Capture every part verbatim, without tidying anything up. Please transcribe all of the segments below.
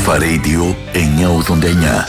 Αλφα Radio εννιακόσια ογδόντα εννιά.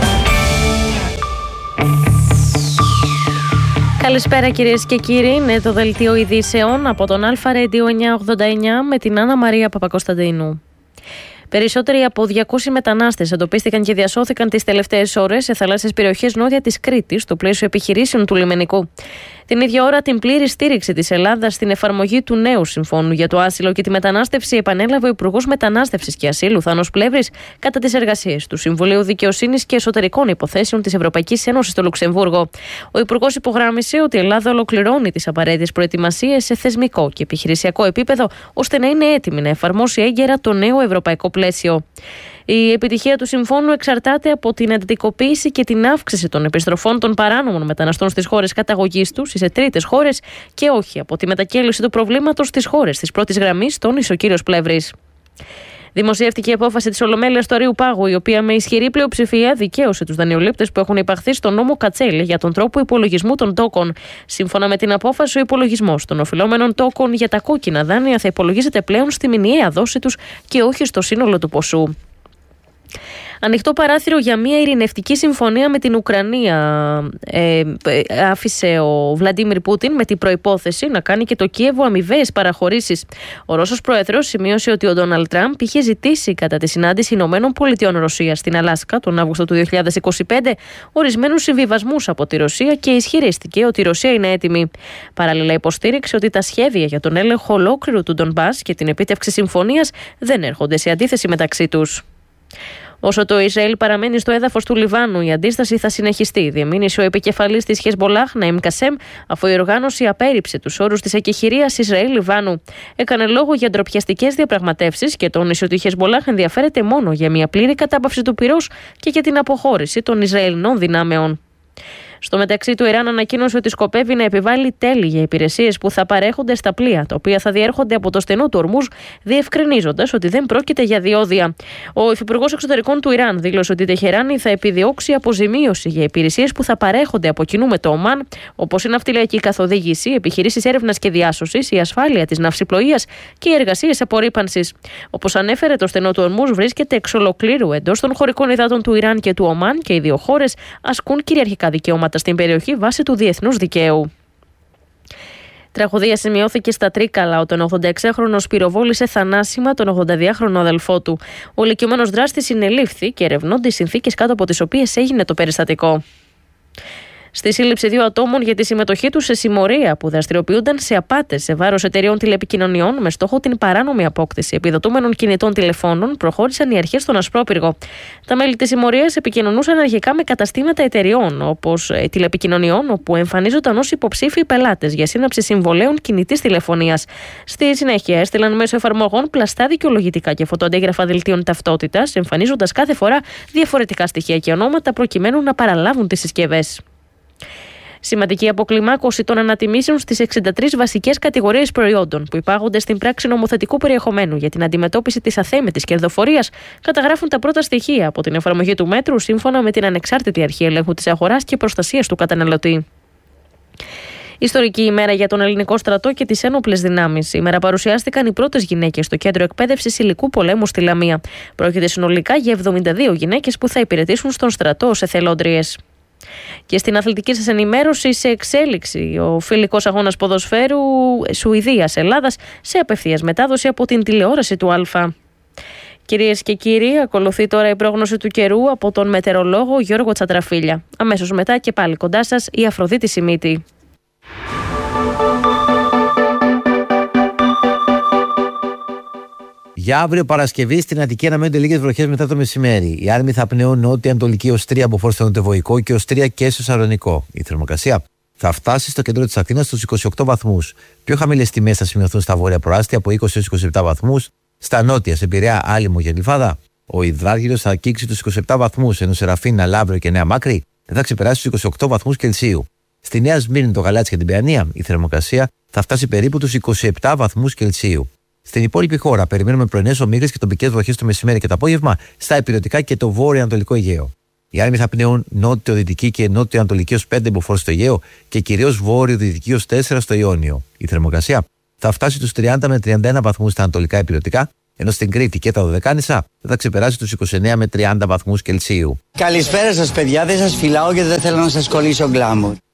Καλησπέρα κυρίες και κύριοι, είναι το δελτίο ειδήσεων από τον Αλφα Radio εννιακόσια ογδόντα εννιά με την Άννα Μαρία Παπακοσταντίνου. Περισσότεροι από διακόσιοι μετανάστες εντοπίστηκαν και διασώθηκαν τις τελευταίες ώρες σε θαλάσσιες περιοχές νότια της Κρήτης, στο πλαίσιο επιχειρήσεων του λιμενικού. Την ίδια ώρα, την πλήρη στήριξη της Ελλάδας στην εφαρμογή του νέου συμφώνου για το άσυλο και τη μετανάστευση επανέλαβε ο Υπουργός Μετανάστευσης και Ασύλου Θάνος Πλεύρης κατά τις εργασίες του Συμβουλίου Δικαιοσύνης και Εσωτερικών Υποθέσεων της Ευρωπαϊκής Ένωσης στο Λουξεμβούργο. Ο Υπουργός υπογράμμισε ότι η Ελλάδα ολοκληρώνει τις απαραίτητες προετοιμασίες σε θεσμικό και επιχειρησιακό επίπεδο, ώστε να είναι έτοιμη να εφαρμόσει έγκαιρα το νέο ευρωπαϊκό πλαίσιο. Η επιτυχία του συμφώνου εξαρτάται από την εντατικοποίηση και την αύξηση των επιστροφών των παράνομων μεταναστών στις χώρες καταγωγής τους ή σε τρίτες χώρες και όχι από τη μετακέλυση του προβλήματος στις χώρες της πρώτης γραμμής, τόνισε ο κύριος Πλεύρης. Δημοσιεύτηκε η απόφαση της Ολομέλειας του Αρείου Πάγου, η οποία με ισχυρή πλειοψηφία δικαίωσε τους δανειολήπτες που έχουν υπαχθεί στον νόμο Κατσέλη για τον τρόπο υπολογισμού των τόκων. Σύμφωνα με την απόφαση, ο υπολογισμός των οφειλόμενων τόκων για τα κόκκινα δάνεια θα υπολογίζεται πλέον στη μηνιαία δόση τους και όχι στο σύνολο του ποσού. Ανοιχτό παράθυρο για μια ειρηνευτική συμφωνία με την Ουκρανία ε, ε, άφησε ο Βλαντίμιρ Πούτιν με την προϋπόθεση να κάνει και το Κίεβο αμοιβαίες παραχωρήσεις. Ο Ρώσος Πρόεδρος σημείωσε ότι ο Ντόναλντ Τραμπ είχε ζητήσει κατά τη συνάντηση Ηνωμένων Πολιτειών Ρωσίας στην Αλάσκα τον Αύγουστο του δύο χιλιάδες είκοσι πέντε ορισμένους συμβιβασμούς από τη Ρωσία και ισχυρίστηκε ότι η Ρωσία είναι έτοιμη. Παράλληλα, υποστήριξε ότι τα σχέδια για τον έλεγχο ολόκληρου του Ντονμπάς και την επίτευξη συμφωνίας δεν έρχονται σε αντίθεση μεταξύ τους. Όσο το Ισραήλ παραμένει στο έδαφος του Λιβάνου, η αντίσταση θα συνεχιστεί, διεμήνυσε ο επικεφαλής της Χεσμολάχ, Ναΐμ Κασέμ, αφού η οργάνωση απέρριψε τους όρους της εκεχηρίας Ισραήλ-Λιβάνου. Έκανε λόγο για ντροπιαστικές διαπραγματεύσεις και τόνισε ότι η Χεσμολάχ ενδιαφέρεται μόνο για μια πλήρη κατάπαυση του πυρός και για την αποχώρηση των Ισραηλινών δυνάμεων. Στο μεταξύ, το Ιράν ανακοίνωσε ότι σκοπεύει να επιβάλλει τέλη για υπηρεσίες που θα παρέχονται στα πλοία, τα οποία θα διέρχονται από το στενό του Ορμούζ, διευκρινίζοντας ότι δεν πρόκειται για διόδια. Ο Υφυπουργός Εξωτερικών του Ιράν δήλωσε ότι η Τεχεράνη θα επιδιώξει αποζημίωση για υπηρεσίες που θα παρέχονται από κοινού με το Ομάν, όπως η ναυτιλιακή καθοδήγηση, επιχειρήσεις έρευνας και διάσωσης, η ασφάλεια της ναυσιπλοείας και οι εργασίες απορρίπανσης. Όπως ανέφερε, το στενό του Ορμούζ βρίσκεται εξ ολοκλήρου εντός των χωρικών υδάτων του Ιράν και του Ομάν και οι δύο χώρες ασκούν κυριαρχικά δικαιώματα στην περιοχή βάσει του διεθνούς δικαίου. Τραγωδία σημειώθηκε στα Τρίκαλα όταν ο ογδονταεξάχρονος πυροβόλησε θανάσιμα τον ογδονταδυάχρονο αδελφό του. Ο ηλικιωμένος δράστης συνελήφθη και ερευνώνται οι συνθήκες κάτω από τις οποίες έγινε το περιστατικό. Στη σύλληψη δύο ατόμων για τη συμμετοχή τους σε συμμορία που δραστηριοποιούνταν σε απάτες σε βάρος εταιρεών τηλεπικοινωνιών με στόχο την παράνομη απόκτηση επιδοτούμενων κινητών τηλεφώνων, προχώρησαν οι αρχές στον Ασπρόπυργο. Τα μέλη της συμμορίας επικοινωνούσαν αρχικά με καταστήματα εταιρεών όπως τηλεπικοινωνιών, όπου εμφανίζονταν ως υποψήφιοι πελάτες για σύναψη συμβολέων κινητής τηλεφωνίας. Στη συνέχεια έστειλαν μέσω εφαρμογών πλαστά δικαιολογητικά και φωτοαντίγραφα δελτίων ταυτότητας, εμφανίζοντας κάθε φορά διαφορετικά στοιχεία και ονόματα προκειμένου να παραλάβουν τις συσκευές. Σημαντική αποκλιμάκωση των ανατιμήσεων στις εξήντα τρεις βασικές κατηγορίες προϊόντων που υπάγονται στην πράξη νομοθετικού περιεχομένου για την αντιμετώπιση της αθέμητης κερδοφορίας καταγράφουν τα πρώτα στοιχεία από την εφαρμογή του μέτρου σύμφωνα με την Ανεξάρτητη Αρχή Ελέγχου της Αγοράς και Προστασίας του Καταναλωτή. Ιστορική ημέρα για τον ελληνικό στρατό και τις ένοπλες δυνάμεις. Σήμερα παρουσιάστηκαν οι πρώτες γυναίκες στο κέντρο εκπαίδευσης υλικού πολέμου στη Λαμία. Πρόκειται συνολικά για εβδομήντα δύο γυναίκες που θα υπηρετήσουν στον στρατό ως εθελόντριες. Και στην αθλητική σας ενημέρωση, σε εξέλιξη ο φιλικός αγώνας ποδοσφαίρου Σουηδίας-Ελλάδας σε απευθείας μετάδοση από την τηλεόραση του Α. Κυρίες και κύριοι, ακολουθεί τώρα η πρόγνωση του καιρού από τον μετεωρολόγο Γιώργο Τσατραφίλια. Αμέσως μετά και πάλι κοντά σας η Αφροδίτη Σιμίτη. Για αύριο Παρασκευή στην Αττική αναμένονται λίγες βροχές μετά το μεσημέρι. Οι άρμοι θα πνέουν νότια-ανατολική ως τρία από φόρτο νοτιοβοϊκό και ως τρία και στο Σαλονικό. Η θερμοκρασία θα φτάσει στο κέντρο της Αθήνας στους είκοσι οκτώ βαθμούς. Πιο χαμηλές τιμές θα σημειωθούν στα βόρεια προάστια από είκοσι έως είκοσι επτά βαθμούς. Στα νότια, σε Πειραιά, Άλυμο και Γλυφάδα, ο υδράργυρος θα αγγίξει τους είκοσι επτά βαθμούς, ενώ σε Ραφίνα, Λαύριο και Νέα Μάκρη δεν θα ξεπεράσει τους είκοσι οκτώ βαθμούς Κελσίου. Στη Νέα Σμύρνη, το Γαλάτσι και την Παιανία, η θερμοκρασία θα φτάσει περίπου τους είκοσι επτά βαθμούς Κελσίου. Στην υπόλοιπη χώρα περιμένουμε πρωινές ομίχλες και τοπικές βροχές το μεσημέρι και το απόγευμα στα υπηρετικά και το βόρειο-ανατολικό Αιγαίο. Οι άρμοι θα πνέουν νότιο-δυτική και νότιο-ανατολική ως πέντε μποφόρ στο Αιγαίο και κυρίως βόρειο-δυτική ως τέσσερα στο Ιόνιο. Η θερμοκρασία θα φτάσει τους τριάντα με τριάντα ένα βαθμούς στα ανατολικά υπηρετικά ενώ στην Κρήτη και τα Δωδεκάνησα δεν θα ξεπεράσει τους είκοσι εννέα με τριάντα βαθμούς Κελσίου. Καλησπέρα σας παιδιά, δεν σας φυλάω γιατί δεν θέλω να σας κολλήσω γκλάμουρ.